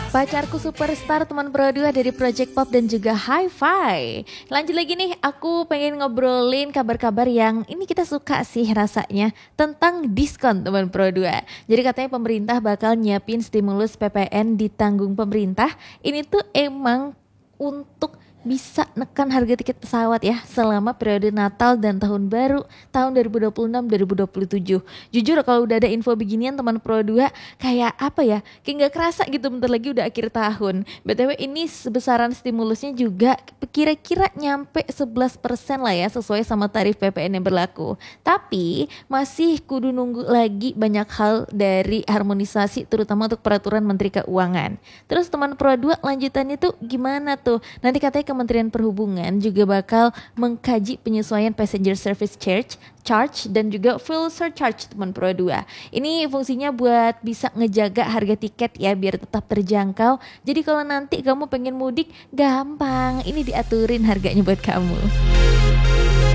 Pacarku Superstar teman Pro 2 dari Project Pop dan juga Hi-Fi. Lanjut lagi nih, aku pengen ngobrolin kabar-kabar yang ini kita suka sih rasanya tentang diskon teman Pro 2. Jadi katanya pemerintah bakal nyiapin stimulus PPN ditanggung pemerintah. Ini tuh emang untuk bisa nekan harga tiket pesawat ya selama periode Natal dan Tahun Baru tahun 2026-2027. Jujur kalau udah ada info beginian teman Pro 2 kayak apa ya? Kayak nggak kerasa gitu bentar lagi udah akhir tahun. BTW ini sebesaran stimulusnya juga kira-kira nyampe 11% lah ya sesuai sama tarif PPN yang berlaku. Tapi masih kudu nunggu lagi banyak hal dari harmonisasi terutama untuk peraturan Menteri Keuangan. Terus teman Pro 2 lanjutannya tuh gimana tuh? Nanti katanya Kementerian Perhubungan juga bakal mengkaji penyesuaian passenger service charge dan juga fuel surcharge teman Pro 2. Ini fungsinya buat bisa ngejaga harga tiket ya biar tetap terjangkau. Jadi kalau nanti kamu pengen mudik gampang, ini diaturin harganya buat kamu.